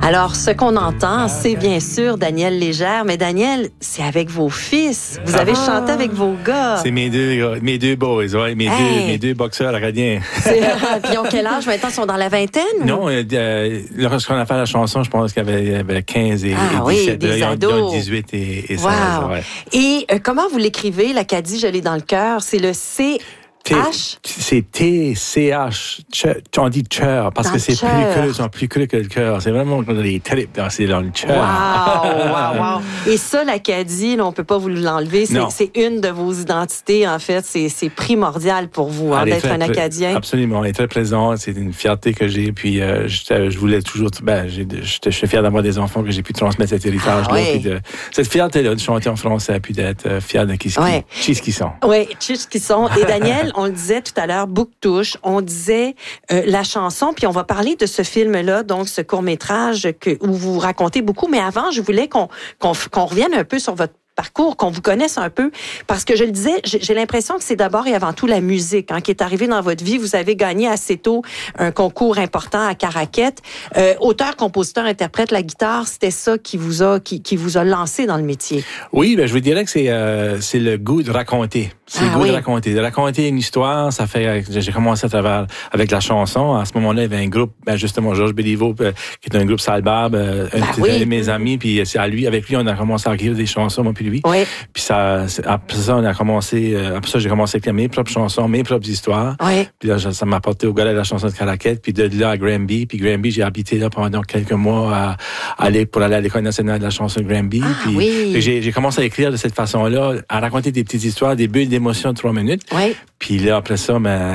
Alors, ce qu'on entend, c'est bien sûr Daniel Légère, mais Daniel, c'est avec vos fils. Vous avez chanté avec vos gars. C'est mes deux boys, ouais, mes deux boxeurs acadiens. Puis ils ont quel âge maintenant? Ils sont dans la vingtaine? Non, lorsqu'on a fait la chanson, je pense qu'il y avait 15 et 17. Des ados. Ils ont 18 et 16. Wow. Ouais. Et comment vous l'écrivez, l'Acadie, je l'ai dans le cœur? C'est le C... C'est T-C-H. On dit cœur parce que c'est plus creux que le cœur. C'est vraiment les tripes, c'est dans le cœur. Wow. Et ça, l'Acadie, là, on peut pas vous l'enlever. C'est une de vos identités, en fait. C'est primordial pour vous d'être un Acadien. Absolument. Elle est très présente. C'est une fierté que j'ai. Puis je voulais toujours... je suis fier d'avoir des enfants que j'ai pu transmettre cet héritage-là. Puis cette fierté-là de chanter en français puis d'être fier de qui sont. Oui, qui sont. Et Daniel, on le disait tout à l'heure, Bouctouche, on disait la chanson, puis on va parler de ce film-là, donc ce court-métrage où vous racontez beaucoup. Mais avant, je voulais qu'on revienne un peu sur votre parcours, qu'on vous connaisse un peu, parce que je le disais, j'ai l'impression que c'est d'abord et avant tout la musique qui est arrivée dans votre vie. Vous avez gagné assez tôt un concours important à Caraquette. Auteur, compositeur, interprète, la guitare, c'était ça qui vous a lancé dans le métier. Oui, je vous dirais que c'est le goût de raconter. C'est le goût de raconter une histoire. Ça fait, j'ai commencé à travers avec la chanson. À ce moment-là, il y avait un groupe, justement, Georges Béliveau, qui est un groupe Sale Barbe, un de mes amis, puis c'est avec lui, on a commencé à écrire des chansons, moi puis lui. Oui. Puis après ça, on a commencé, après ça, j'ai commencé à écrire mes propres chansons, mes propres histoires. Oui. Puis là, ça m'a apporté au gala de la chanson de Caraquette, puis de là à Granby. Puis Granby, j'ai habité là pendant quelques mois pour aller à l'École nationale de la chanson de Granby. Puis j'ai commencé à écrire de cette façon-là, à raconter des petites histoires, des bulles d'émotion de 3 minutes. Oui. Puis là, après ça,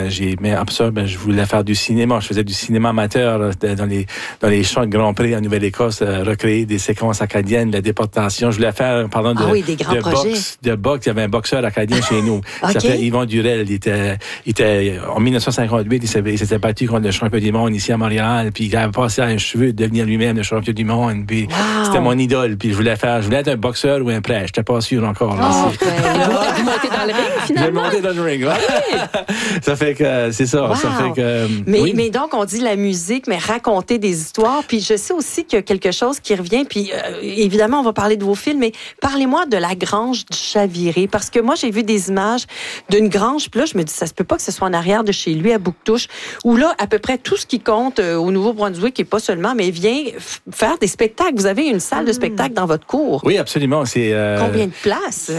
je voulais faire du cinéma. Je faisais du cinéma amateur dans les champs de Grand Prix en Nouvelle-Écosse, recréer des séquences acadiennes, la déportation. Je voulais faire, pardon, des grands projets. De boxe. Il y avait un boxeur acadien chez nous. Il s'appelait Yvon Durel. Il était en 1958, il s'était battu contre le champion du monde ici à Montréal. Puis il avait passé à un cheveu de devenir lui-même le champion du monde. Puis c'était mon idole. Puis je voulais être un boxeur ou un prêtre. J'étais pas sûr encore. Vous montez dans le ring, finalement. J'ai monté dans le ring, Ça fait que c'est ça. Wow. Ça fait que mais donc on dit la musique, mais raconter des histoires. Puis je sais aussi qu'il y a quelque chose qui revient. Puis évidemment, on va parler de vos films, mais parlez-moi de la grange du Chaviré, parce que moi j'ai vu des images d'une grange. Puis là, je me dis ça se peut pas que ce soit en arrière de chez lui à Bouctouche, où là à peu près tout ce qui compte au Nouveau-Brunswick et pas seulement, mais vient faire des spectacles. Vous avez une salle de spectacle dans votre cour. Oui, absolument. C'est combien de places?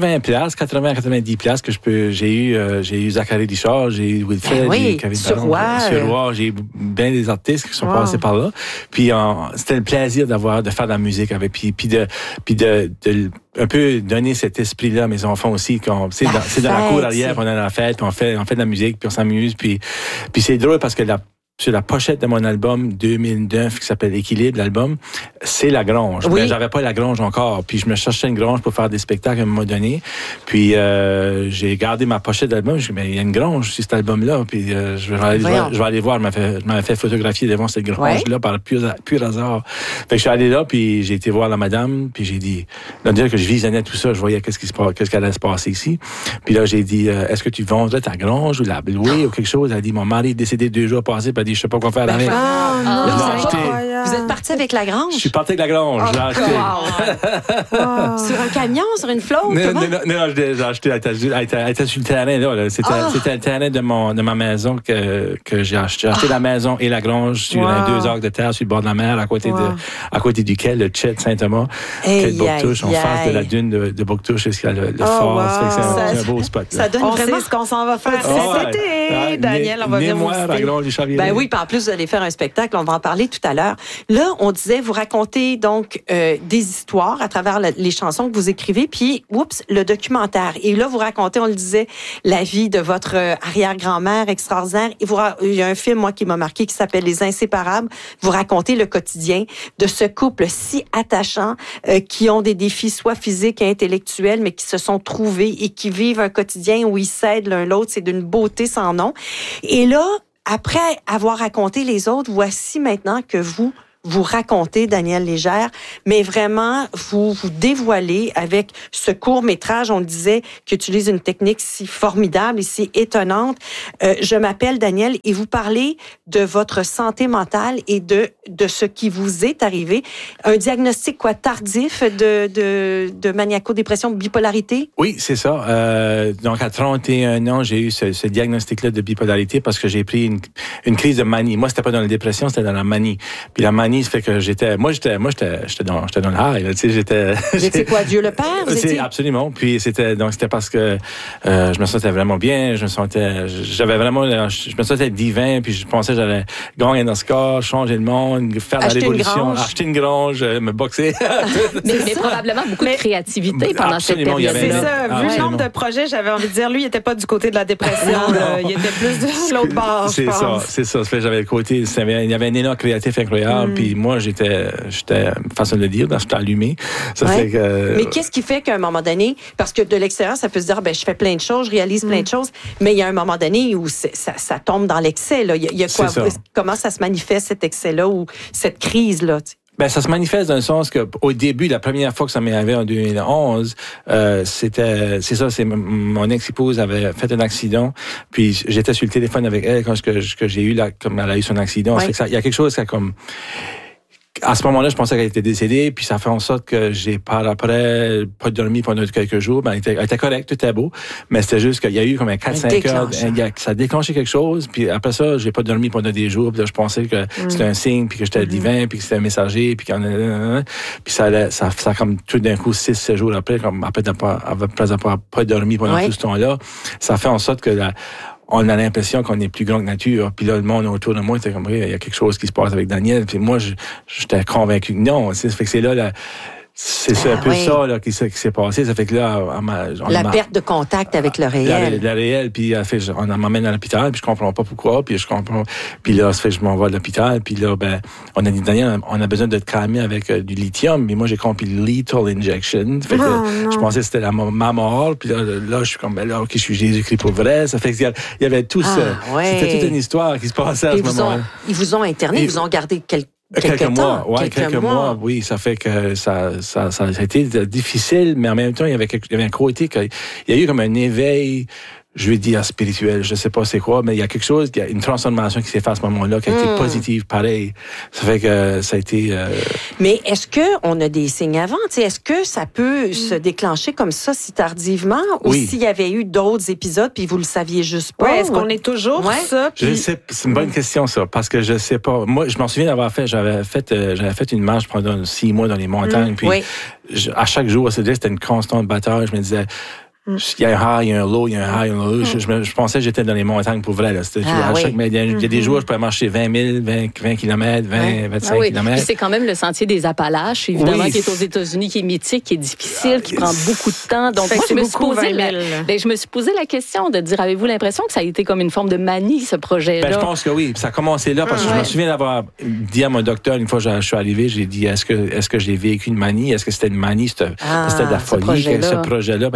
90 places que j'ai eu Zachary Richard, j'ai eu Wilfred, j'ai eu Kevin Suroy, j'ai eu bien des artistes qui sont passés par là. Puis c'était le plaisir de faire de la musique avec, puis de un peu donner cet esprit-là à mes enfants aussi. C'est dans la cour arrière, on a la fête, on fait de la musique, puis on s'amuse, puis c'est drôle parce que sur la pochette de mon album 2009 qui s'appelle Équilibre, l'album, c'est la grange. Oui. Mais j'avais pas la grange encore. Puis je me cherchais une grange pour faire des spectacles à un moment donné. Puis j'ai gardé ma pochette d'album. Je me suis dit, il y a une grange sur cet album-là. Puis je vais aller voir. Je m'avais fait photographier devant cette grange-là par pur hasard. Fait que je suis allé là, puis j'ai été voir la madame. Puis j'ai dit, dire que je visionnais tout ça, je voyais qu'est-ce qui allait se passer ici. Puis là, j'ai dit, est-ce que tu vendrais ta grange ou la louer ou quelque chose? Elle a dit, mon mari est décédé 2 jours passés. Je sais pas quoi faire avec. Vous êtes parti avec la grange? Je suis parti avec la grange. Je l'ai acheté. Sur un camion, sur une flotte? Non, je l'ai acheté. Elle était sur le terrain, là. C'était le terrain de ma maison que j'ai acheté. J'ai acheté la maison et la grange sur 2 acres de terre sur le bord de la mer, à côté duquel le Chet Saint-Thomas, quai de Bouctouche, en face de la dune de Bouctouche, jusqu'à le fort. C'est un beau spot. Ça donne vraiment ce qu'on s'en va faire cet été. Daniel, on va venir vous visiter. Oui, puis en plus, vous allez faire un spectacle, on va en parler tout à l'heure. Là, on disait, vous racontez donc des histoires à travers les chansons que vous écrivez, puis, le documentaire. Et là, vous racontez, on le disait, la vie de votre arrière-grand-mère extraordinaire. Et il y a un film, moi, qui m'a marqué, qui s'appelle Les Inséparables. Vous racontez le quotidien de ce couple si attachant, qui ont des défis soit physiques et intellectuels, mais qui se sont trouvés et qui vivent un quotidien où ils s'aident l'un l'autre. C'est d'une beauté sans nom. Et là, après avoir raconté les autres, voici maintenant que vous vous raconter, Daniel Légère, mais vraiment vous dévoiler avec ce court-métrage, on le disait, qui utilise une technique si formidable et si étonnante. Je m'appelle Daniel et vous parlez de votre santé mentale et de ce qui vous est arrivé. Un diagnostic tardif de maniaco-dépression, bipolarité? Oui, c'est ça. Donc, à 31 ans, j'ai eu ce diagnostic-là de bipolarité parce que j'ai pris une crise de manie. Moi, c'était pas dans la dépression, c'était dans la manie. Puis la manie, ça fait que j'étais dans le high. Là, tu sais, c'est quoi, Dieu le Père? C'est absolument. Puis c'était parce que je me sentais vraiment bien. Je me sentais divin. Puis je pensais que j'allais gagner dans ce corps, changer le monde, faire la révolution, acheter une grange, me boxer. mais probablement beaucoup de créativité pendant cette période. C'est ça. Vu le nombre de projets, j'avais envie de dire, lui, il était pas du côté de la dépression. Il était plus de l'autre bord, je pense. C'est ça. J'avais le côté, il y avait un élan créatif incroyable. Puis moi, j'étais, façon de le dire, j'étais allumé. Ça fait que... Mais qu'est-ce qui fait qu'à un moment donné, parce que de l'extérieur, ça peut se dire, je fais plein de choses, je réalise plein de choses, mais il y a un moment donné où ça tombe dans l'excès. Là. Il y a quoi? Comment ça se manifeste, cet excès-là ou cette crise-là? Ça se manifeste dans le sens que au début, la première fois que ça m'est arrivé en 2011, c'est mon ex-épouse avait fait un accident, puis j'étais sur le téléphone avec elle quand j'ai eu comme elle a eu son accident. Ouais. Il y a quelque chose qui a comme... À ce moment-là, je pensais qu'elle était décédée, puis ça fait en sorte que j'ai par après pas dormi pendant quelques jours. Elle était correcte, tout était beau, mais c'était juste qu'il y a eu comme un 4-5 heures, ça a déclenché quelque chose, puis après ça, j'ai pas dormi pendant des jours, puis là, je pensais que c'était un signe, puis que j'étais divin, puis que c'était un messager, puis ça comme tout d'un coup 6-7 jours après d'avoir pas dormi pendant tout ce temps-là, ça fait en sorte que on a l'impression qu'on est plus grand que nature. Puis là, le monde autour de moi était comme, il y a quelque chose qui se passe avec Daniel. Puis moi, j'étais convaincu que non. Ça fait que c'est là, c'est un peu ça là, qui s'est passé. Ça fait que là, la perte de contact avec le réel. Le réel, puis on m'emmène à l'hôpital, puis je comprends pas pourquoi, puis là, ça fait que je m'envoie à l'hôpital, puis là, on a dit, Daniel, on a besoin de te calmer avec du lithium, mais moi, j'ai compris lethal injection. Fait que je pensais que c'était ma mort, puis là, je suis comme, OK, je suis Jésus-Christ pour vrai. Ça fait qu'il y avait tout ça. C'était toute une histoire qui se passait à ce moment-là. Ils vous ont interné, ils vous ont gardé quelques mois. Quelques mois, oui. Ça fait que ça a été difficile, mais en même temps, il y avait un côté il y a eu comme un éveil, je vais dire spirituel, je sais pas c'est quoi, mais il y a quelque chose, il y a une transformation qui s'est faite à ce moment-là, qui a été positive, pareil. Ça fait que ça a été... Mais est-ce qu'on a des signes avant? Est-ce que ça peut se déclencher comme ça si tardivement? Ou s'il y avait eu d'autres épisodes puis vous le saviez juste pas? Est-ce qu'on est toujours ça? Je sais, c'est une bonne question ça, parce que je sais pas. Moi, je m'en souviens j'avais fait une marche pendant 6 mois dans les montagnes, puis à chaque jour, c'était une constante bataille. Je me disais... Il y a un high, il y a un low, il y a un high, il y a un low. Je pensais que j'étais dans les montagnes pour vrai. Là. Il y a des jours, je pouvais marcher 20 000, 20 km, 25 km. Puis c'est quand même le sentier des Appalaches, évidemment, qui est aux États-Unis, qui est mythique, qui est difficile, qui prend beaucoup de temps. Donc, moi, je me suis posé la question de dire, avez-vous l'impression que ça a été comme une forme de manie, ce projet-là? Je pense que oui. Ça a commencé là, parce que je me souviens d'avoir dit à mon docteur, une fois que je suis arrivé, j'ai dit, est-ce que j'ai vécu une manie? Est-ce que c'était une manie? C'était de la folie, ce projet-là?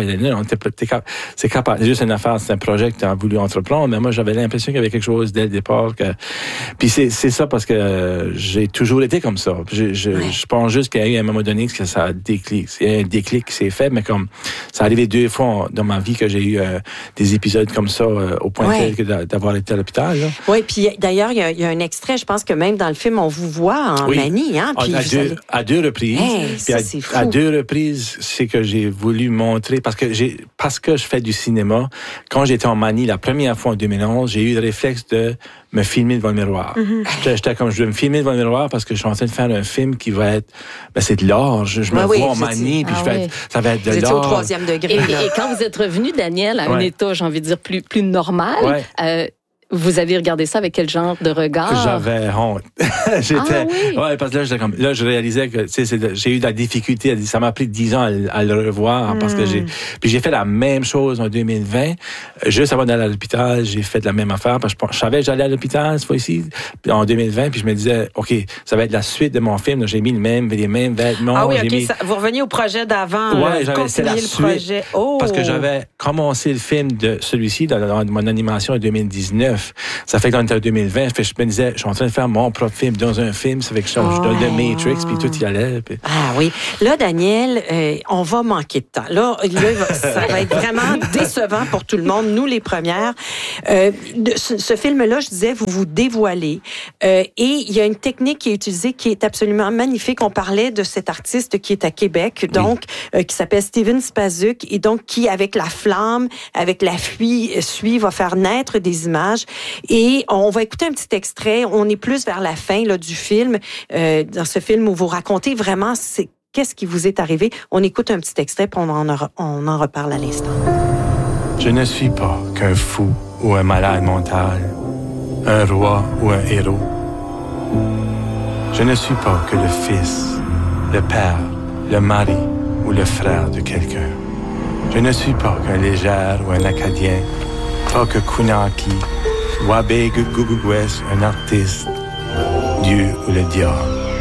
C'est capable. C'est juste une affaire, c'est un projet que tu as voulu entreprendre, mais moi, j'avais l'impression qu'il y avait quelque chose dès le départ. Puis c'est ça parce que j'ai toujours été comme ça. Je pense juste qu'il y a eu un moment donné que ça a déclic. C'est un déclic qui s'est fait, mais comme ça arrivé 2 fois dans ma vie que j'ai eu des épisodes comme ça au point tel que d'avoir été à l'hôpital. Oui, puis d'ailleurs, il y a un extrait, je pense que même dans le film, on vous voit en manie. Hein, puis à 2 reprises. Puis à 2 reprises, c'est que j'ai voulu montrer, parce que je fais du cinéma, quand j'étais en manie la première fois en 2011, j'ai eu le réflexe de me filmer devant le miroir. J'étais comme, je vais me filmer devant le miroir parce que je suis en train de faire un film qui va être, c'est de l'art. Je me vois en manie, puis ça va être de l'art. Vous étiez au 3e degré. Et quand vous êtes revenu, Daniel, à un état, j'ai envie de dire, plus normal, vous avez regardé ça avec quel genre de regard? J'avais honte. Parce que là, je réalisais que, j'ai eu de la difficulté. Ça m'a pris 10 ans à le revoir parce que j'ai fait la même chose en 2020. Juste avant d'aller à l'hôpital, j'ai fait la même affaire parce que je savais que j'allais à l'hôpital cette fois-ci, en 2020, puis je me disais, OK, ça va être la suite de mon film. Donc, j'ai mis les mêmes vêtements. Ah oui, OK. Vous reveniez au projet d'avant. J'avais continué le projet. Parce que j'avais commencé le film de celui-ci dans mon animation en 2019. 2019. Ça fait qu'on est en 2020. Je me disais, je suis en train de faire mon propre film dans un film. Ça fait que je change de Matrix, puis tout y allait. Puis... Ah oui. Là, Daniel, on va manquer de temps. Là, ça va être vraiment décevant pour tout le monde, nous les premières. Ce film-là, je disais, vous vous dévoilez. Et il y a une technique qui est utilisée qui est absolument magnifique. On parlait de cet artiste qui est à Québec, donc, qui s'appelle Steven Spazuk, et donc qui, avec la flamme, avec la suie, va faire naître des images. Et on va écouter un petit extrait. On est plus vers la fin là, du film, dans ce film où vous racontez vraiment qu'est-ce qui vous est arrivé. On écoute un petit extrait, puis on en reparle à l'instant. Je ne suis pas qu'un fou ou un malade mental, un roi ou un héros. Je ne suis pas que le fils, le père, le mari ou le frère de quelqu'un. Je ne suis pas qu'un légère ou un acadien, pas que Kunaki, Wabe Gugugwes, un artiste, Dieu ou le diable.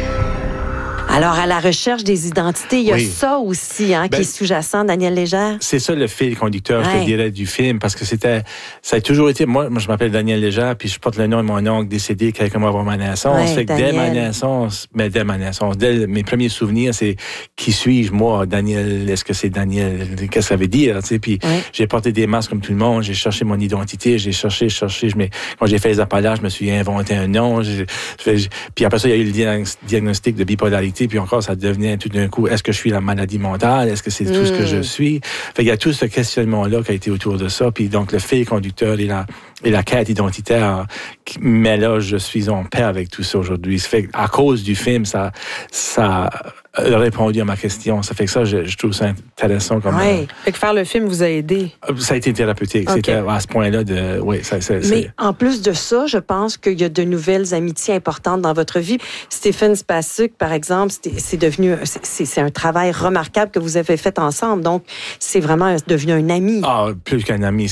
Alors, à la recherche des identités, il y a ça aussi qui est sous-jacent, Daniel Légère. C'est ça le fil conducteur, je te dirais, du film, parce que ça a toujours été, moi je m'appelle Daniel Légère, puis je porte le nom de mon oncle décédé quelques mois avant ma naissance. Fait que dès ma naissance, dès mes premiers souvenirs, c'est qui suis-je, moi, Daniel, est-ce que c'est Daniel, qu'est-ce que ça veut dire, tu sais, puis j'ai porté des masques comme tout le monde, j'ai cherché mon identité, j'ai cherché, quand j'ai fait les Appalaches, je me suis inventé un nom, puis après ça, il y a eu le diagnostic de bipolarité. Puis encore, ça devenait tout d'un coup, est-ce que je suis la maladie mentale? Est-ce que c'est tout ce que je suis? Fait, il y a tout ce questionnement-là qui a été autour de ça. Puis donc, le fil conducteur et la quête identitaire, mais là, je suis en paix avec tout ça aujourd'hui. Ça fait à cause du film, ça a répondu à ma question. Ça fait que ça, je trouve ça intéressant. Fait que faire le film vous a aidé. Ça a été thérapeutique. Okay. C'était à ce point-là Mais en plus de ça, je pense qu'il y a de nouvelles amitiés importantes dans votre vie. Steven Spazuk, par exemple, c'est un travail remarquable que vous avez fait ensemble. Donc, c'est vraiment devenu un ami. Ah, plus qu'un ami.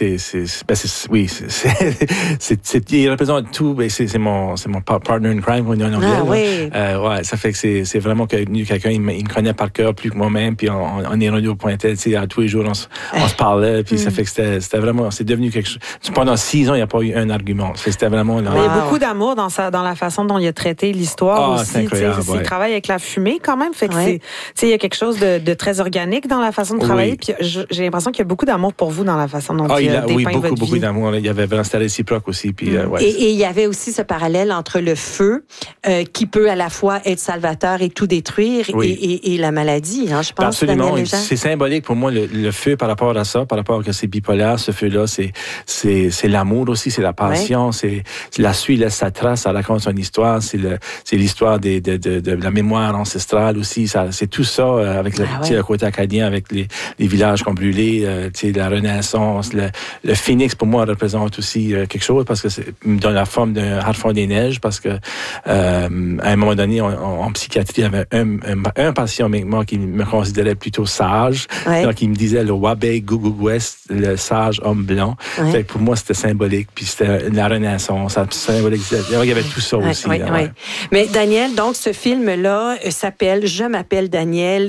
Il représente tout. C'est mon partner in crime, on dit en anglais. Ça fait que c'est vraiment quelqu'un, il me connaît par cœur plus que moi-même, puis on est rendu au point tel, à tous les jours, on se parlait, puis ça fait que c'était vraiment, c'est devenu quelque chose. Pendant 6 ans, il n'y a pas eu un argument. C'était vraiment... Il y a beaucoup d'amour dans la façon dont il a traité l'histoire aussi. C'est incroyable, il travaille avec la fumée quand même, fait que il y a quelque chose de très organique dans la façon de travailler, puis j'ai l'impression qu'il y a beaucoup d'amour pour vous dans la façon dont il a dépeint votre vie. Beaucoup d'amour. Il y avait vraiment, c'était réciproque aussi. Puis, et il y avait aussi ce parallèle entre le feu, qui peut à la fois être salvateur et tout détruire, et la maladie, je pense. Absolument. C'est symbolique pour moi, le feu par rapport à ça, par rapport à que c'est bipolaire, ce feu-là, c'est l'amour aussi, c'est la passion, c'est la suite laisse sa trace, ça raconte son histoire, c'est l'histoire de la mémoire ancestrale aussi, c'est tout ça avec le côté acadien, avec les villages qu'on brûlait, la Renaissance, le phénix pour moi représente aussi quelque chose parce que c'est dans la forme d'un harfang des neiges, parce que à un moment donné en psychiatrie, il y avait un patient avec moi qui me considérait plutôt sage. Donc, il me disait le Wabe Gugugwes, le sage homme blanc. Fait que pour moi, c'était symbolique. Puis c'était la Renaissance. Symbolique. Il y avait tout ça aussi. Mais Daniel, donc, ce film-là s'appelle Je m'appelle Daniel.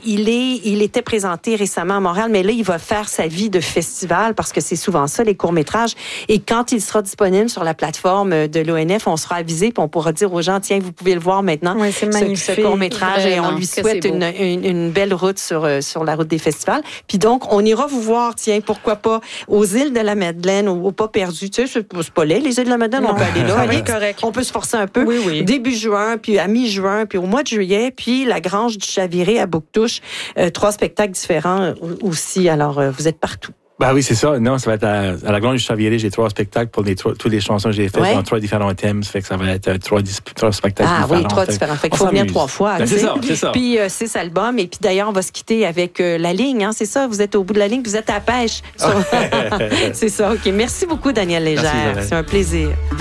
Il était présenté récemment à Montréal, mais là, il va faire sa vie de festival parce que c'est souvent ça, les courts-métrages. Et quand il sera disponible sur la plateforme de l'ONF, on sera avisé puis on pourra dire aux gens, tiens, vous pouvez le voir maintenant. Oui, c'est magnifique. Ce court-métrage. Et on lui souhaite une belle route sur la route des festivals. Puis donc, on ira vous voir, tiens, pourquoi pas, aux îles de la Madeleine, au Pas Perdu. Tu sais, c'est pas laid, les îles de la Madeleine, on peut aller là. Correct. On peut se forcer un peu. Oui. Début juin, puis à mi-juin, puis au mois de juillet, puis la Grange du Chaviré à Bouctouche. 3 spectacles différents aussi. Alors, vous êtes partout. Oui, c'est ça. Non, ça va être à la Grange du Chaviré, j'ai 3 spectacles pour toutes les chansons que j'ai faites dans 3 différents thèmes. Ça fait que ça va être 3 spectacles différents. Ah oui, 3 différents. Fait qu'il faut venir 3 fois. C'est ça. Puis 6 albums. Et puis d'ailleurs, on va se quitter avec la ligne. C'est ça, vous êtes au bout de la ligne, vous êtes à la pêche. C'est ça, OK. Merci beaucoup, Daniel Légère. C'est un plaisir.